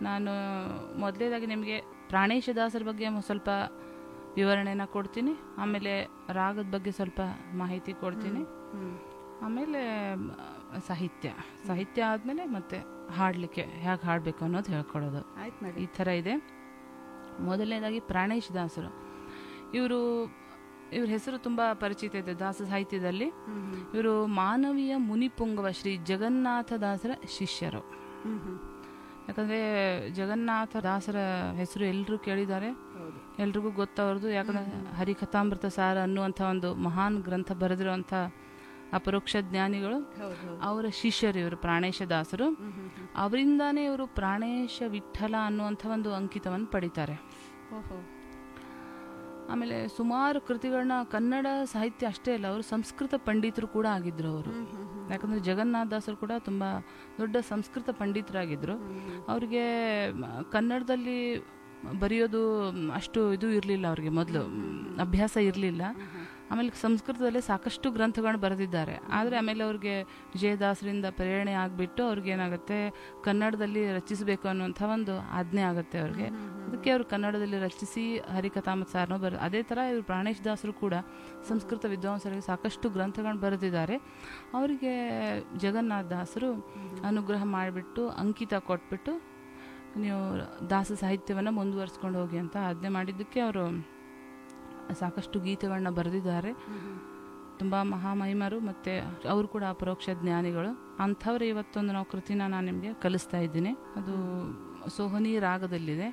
ನಾನು ಮೊದಲೇದಾಗಿ ನಿಮಗೆ ಪ್ರಾಣೇಶದಾಸರ ಬಗ್ಗೆ ಸ್ವಲ್ಪ ವಿವರಣೆನ ಕೊಡ್ತೀನಿ, ಆಮೇಲೆ ರಾಗದ ಬಗ್ಗೆ ಸ್ವಲ್ಪ ಮಾಹಿತಿ ಕೊಡ್ತೀನಿ, ಆಮೇಲೆ ಸಾಹಿತ್ಯ ಆದಮೇಲೆ ಮತ್ತೆ ಹಾಡಲಿಕ್ಕೆ ಹೇಗೆ ಹಾಡಬೇಕು ಅನ್ನೋದು ಹೇಳ್ಕೊಡೋದು. ಈ ಥರ ಇದೆ. ಮೊದಲನೇದಾಗಿ ಪ್ರಾಣೇಶದಾಸರು. ಇವ್ರ ಹೆಸರು ತುಂಬ ಪರಿಚಿತ ಇದೆ ದಾಸ ಸಾಹಿತ್ಯದಲ್ಲಿ. ಇವರು ಮಾನವೀಯ ಮುನಿಪುಂಗವ ಶ್ರೀ ಜಗನ್ನಾಥದಾಸರ ಶಿಷ್ಯರು. ಯಾಕಂದರೆ ಜಗನ್ನಾಥ ದಾಸರ ಹೆಸರು ಎಲ್ಲರೂ ಕೇಳಿದ್ದಾರೆ, ಎಲ್ರಿಗೂ ಗೊತ್ತವ್ರದ್ದು. ಯಾಕಂದರೆ ಹರಿಕಥಾಮೃತ ಸಾರ ಅನ್ನುವಂಥ ಒಂದು ಮಹಾನ್ ಗ್ರಂಥ ಬರೆದಿರುವಂಥ ಅಪರೋಕ್ಷ ಜ್ಞಾನಿಗಳು, ಅವರ ಶಿಷ್ಯರು ಇವರು ಪ್ರಾಣೇಶದಾಸರು. ಅವರಿಂದಾನೇ ಇವರು ಪ್ರಾಣೇಶ ವಿಠಲ ಅನ್ನುವಂಥ ಒಂದು ಅಂಕಿತವನ್ನು ಪಡಿತಾರೆ. ಆಮೇಲೆ ಸುಮಾರು ಕೃತಿಗಳನ್ನ ಕನ್ನಡ ಸಾಹಿತ್ಯ ಅಷ್ಟೇ ಅಲ್ಲ, ಅವರು ಸಂಸ್ಕೃತ ಪಂಡಿತರು ಕೂಡ ಆಗಿದ್ರು ಅವರು. ಯಾಕಂದರೆ ಜಗನ್ನಾಥದಾಸರು ಕೂಡ ತುಂಬ ದೊಡ್ಡ ಸಂಸ್ಕೃತ ಪಂಡಿತರಾಗಿದ್ದರು. ಅವರಿಗೆ ಕನ್ನಡದಲ್ಲಿ ಬರೆಯೋದು ಅಷ್ಟು ಇದು ಇರಲಿಲ್ಲ, ಅವ್ರಿಗೆ ಮೊದಲು ಅಭ್ಯಾಸ ಇರಲಿಲ್ಲ. ಆಮೇಲೆ ಸಂಸ್ಕೃತದಲ್ಲೇ ಸಾಕಷ್ಟು ಗ್ರಂಥಗಳನ್ನ ಬರೆದಿದ್ದಾರೆ. ಆದರೆ ಆಮೇಲೆ ಅವ್ರಿಗೆ ವಿಜಯದಾಸರಿಂದ ಪ್ರೇರಣೆ ಆಗಿಬಿಟ್ಟು ಅವ್ರಿಗೇನಾಗುತ್ತೆ, ಕನ್ನಡದಲ್ಲಿ ರಚಿಸಬೇಕು ಅನ್ನುವಂಥ ಒಂದು ಆಜ್ಞೆ ಆಗುತ್ತೆ ಅವ್ರಿಗೆ. ಅದಕ್ಕೆ ಅವರು ಕನ್ನಡದಲ್ಲಿ ರಚಿಸಿ ಹರಿಕಥಾಮೃತ ಸಾರನೂ ಅದೇ ಥರ ಇವರು ಪ್ರಾಣೇಶದಾಸರು ಕೂಡ ಸಂಸ್ಕೃತ ವಿದ್ವಾಂಸರಿಗೆ ಸಾಕಷ್ಟು ಗ್ರಂಥಗಳನ್ನ ಬರೆದಿದ್ದಾರೆ. ಅವರಿಗೆ ಜಗನ್ನಾಥ ದಾಸರು ಅನುಗ್ರಹ ಮಾಡಿಬಿಟ್ಟು ಅಂಕಿತ ಕೊಟ್ಬಿಟ್ಟು ನೀವು ದಾಸ ಸಾಹಿತ್ಯವನ್ನು ಮುಂದುವರಿಸ್ಕೊಂಡು ಹೋಗಿ ಅಂತ ಆಜ್ಞೆ ಮಾಡಿದ್ದಕ್ಕೆ ಅವರು ಸಾಕಷ್ಟು ಗೀತೆಗಳನ್ನ ಬರೆದಿದ್ದಾರೆ. ತುಂಬ ಮಹಾಮಹಿಮರು, ಮತ್ತು ಅವರು ಕೂಡ ಅಪರೋಕ್ಷ ಜ್ಞಾನಿಗಳು. ಅಂಥವ್ರು ಇವತ್ತೊಂದು ನಾವು ಕೃತಿನ ನಾನು ನಿಮಗೆ ಕಲಿಸ್ತಾ ಇದ್ದೀನಿ. ಅದು ಸೋಹನಿ ರಾಗದಲ್ಲಿದೆ.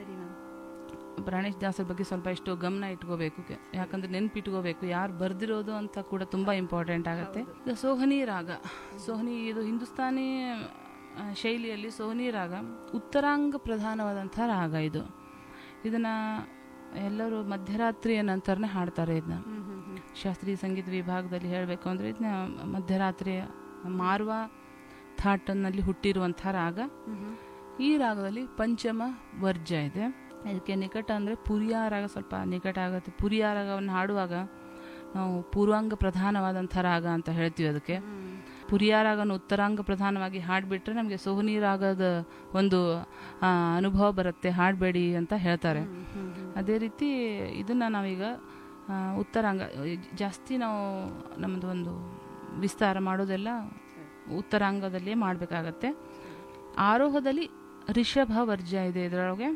ಪ್ರಾಣೇಶ್ ದಾಸರ ಬಗ್ಗೆ ಸ್ವಲ್ಪ ಇಷ್ಟು ಗಮನ ಇಟ್ಕೋಬೇಕು, ಯಾಕಂದ್ರೆ ನೆನ್ಪಿಟ್ಕೋಬೇಕು ಯಾರು ಬರ್ದಿರೋದು ಅಂತ ಕೂಡ ತುಂಬ ಇಂಪಾರ್ಟೆಂಟ್ ಆಗುತ್ತೆ. ಸೋಹನಿ ರಾಗ, ಇದು ಹಿಂದೂಸ್ತಾನಿ ಶೈಲಿಯಲ್ಲಿ ಸೋಹನಿ ರಾಗ ಉತ್ತರಾಂಗ ಪ್ರಧಾನವಾದಂಥ ರಾಗ. ಇದನ್ನ ಎಲ್ಲರೂ ಮಧ್ಯರಾತ್ರಿಯ ನಂತರನೇ ಹಾಡ್ತಾರೆ. ಇದನ್ನ ಶಾಸ್ತ್ರೀಯ ಸಂಗೀತ ವಿಭಾಗದಲ್ಲಿ ಹೇಳಬೇಕು ಅಂದರೆ ಇದನ್ನ ಮಧ್ಯರಾತ್ರಿಯ ಮಾರ್ವಾ ಥಾಟನ್ನಲ್ಲಿ ಹುಟ್ಟಿರುವಂಥ ರಾಗ. ಈ ರಾಗದಲ್ಲಿ ಪಂಚಮ ವರ್ಜ ಇದೆ. ಇದಕ್ಕೆ ನಿಕಟ ಅಂದರೆ ಪುರಿಯಾ ರಾಗ ಸ್ವಲ್ಪ ನಿಕಟ ಆಗುತ್ತೆ. ಪುರಿಯಾ ರಾಗವನ್ನು ಹಾಡುವಾಗ ನಾವು ಪೂರ್ವಾಂಗ ಪ್ರಧಾನವಾದಂಥ ರಾಗ ಅಂತ ಹೇಳ್ತೀವಿ. ಅದಕ್ಕೆ ಪುರಿಯಾ ರಾಗನ ಉತ್ತರಾಂಗ ಪ್ರಧಾನವಾಗಿ ಹಾಡ್ಬಿಟ್ರೆ ನಮಗೆ ಸೋಹನಿ ರಾಗದ ಒಂದು ಅನುಭವ ಬರುತ್ತೆ, ಹಾಡಬೇಡಿ ಅಂತ ಹೇಳ್ತಾರೆ. ಅದೇ ರೀತಿ ಇದನ್ನು ನಾವೀಗ ಉತ್ತರಾಂಗ ಜಾಸ್ತಿ ನಾವು ನಮ್ಮದು ಒಂದು ವಿಸ್ತಾರ ಮಾಡೋದೆಲ್ಲ ಉತ್ತರಾಂಗದಲ್ಲಿಯೇ ಮಾಡಬೇಕಾಗತ್ತೆ. ಆರೋಹದಲ್ಲಿ ರಿಷಭ ವರ್ಜ ಇದೆ ಇದರೊಳಗೆ.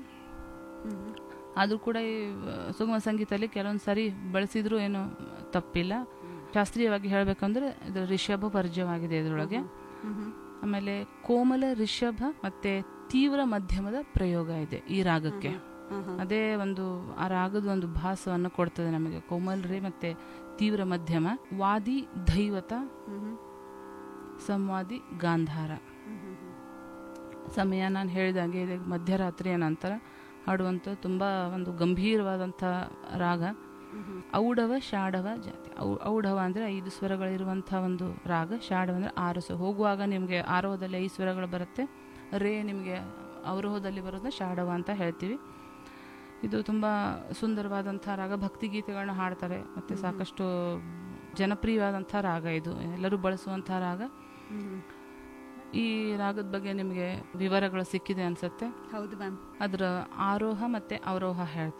ಆದರೂ ಕೂಡ ಈ ಸುಗಮ ಸಂಗೀತದಲ್ಲಿ ಕೆಲವೊಂದು ಸಾರಿ ಬಳಸಿದ್ರು ಏನು ತಪ್ಪಿಲ್ಲ. ಶಾಸ್ತ್ರೀಯವಾಗಿ ಹೇಳಬೇಕಂದ್ರೆ ಇದು ರಿಷಭ ವರ್ಜವಾಗಿದೆ ಇದರೊಳಗೆ. ಆಮೇಲೆ ಕೋಮಲ ರಿಷಭ ಮತ್ತೆ ತೀವ್ರ ಮಧ್ಯಮದ ಪ್ರಯೋಗ ಇದೆ ಈ ರಾಗಕ್ಕೆ. ಅದೇ ಒಂದು ಆ ರಾಗದ ಒಂದು ಭಾಸವನ್ನು ಕೊಡ್ತದೆ ನಮಗೆ. ಕೋಮಲ್ ರೇ ಮತ್ತೆ ತೀವ್ರ ಮಧ್ಯಮ. ವಾದಿ ದೈವತ, ಸಂವಾದಿ ಗಾಂಧಾರ. ಸಮಯ ನಾನು ಹೇಳಿದಾಗೆ ಇದೆ ಮಧ್ಯರಾತ್ರಿಯ ನಂತರ ಹಾಡುವಂಥ ತುಂಬ ಒಂದು ಗಂಭೀರವಾದಂಥ ರಾಗ. ಔಢವ ಶಾಢವ ಜಾತಿ. ಔಢವ ಅಂದರೆ 5 ಸ್ವರಗಳಿರುವಂಥ ಒಂದು ರಾಗ. ಶಾಢವ ಅಂದರೆ 6 ಸ್ವರ. ಹೋಗುವಾಗ ನಿಮಗೆ ಆರೋಹದಲ್ಲಿ 5 ಸ್ವರಗಳು ಬರುತ್ತೆ. ರೇ ನಿಮಗೆ ಅವರೋಹದಲ್ಲಿ ಬರೋದನ್ನ ಶಾಢವ ಅಂತ ಹೇಳ್ತೀವಿ. ಇದು ತುಂಬ ಸುಂದರವಾದಂಥ ರಾಗ. ಭಕ್ತಿಗೀತೆಗಳನ್ನ ಹಾಡ್ತಾರೆ, ಮತ್ತು ಸಾಕಷ್ಟು ಜನಪ್ರಿಯವಾದಂಥ ರಾಗ. ಇದು ಎಲ್ಲರೂ ಬಳಸುವಂಥ ರಾಗ. ಈ ರಾಗದ ಬಗ್ಗೆ ನಿಮಗೆ ವಿವರಗಳು ಸಿಕ್ಕಿದೆ ಅನ್ಸುತ್ತೆ. ಹೌದು ಮ್ಯಾಮ್. ಅದರ ಆರೋಹ ಮತ್ತು ಅವರೋಹ ಹೇಳ್ತೀನಿ.